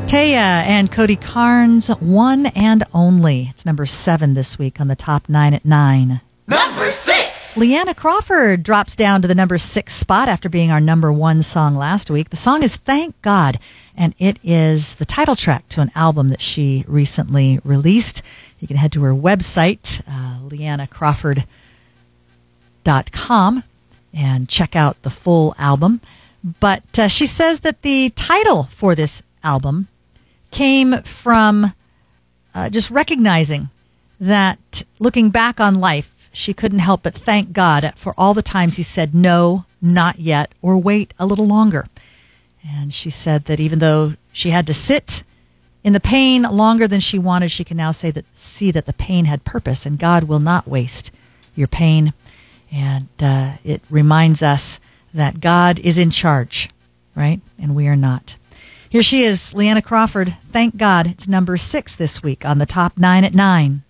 Taya and Cody Carnes, One and Only. It's number 7 this week on the top 9 at 9. Number 6! Leanna Crawford drops down to the number 6 spot after being our number 1 song last week. The song is Thank God, and it is the title track to an album that she recently released. You can head to her website, leannacrawford.com, and check out the full album. But she says that the title for this album came from just recognizing that looking back on life, she couldn't help but thank God for all the times he said no, not yet, or wait a little longer. And she said that even though she had to sit in the pain longer than she wanted, she can now see that the pain had purpose, and God will not waste your pain. And it reminds us that God is in charge, right? And we are not. Here she is, Leanna Crawford. Thank God. It's number 6 this week on the top 9 at 9.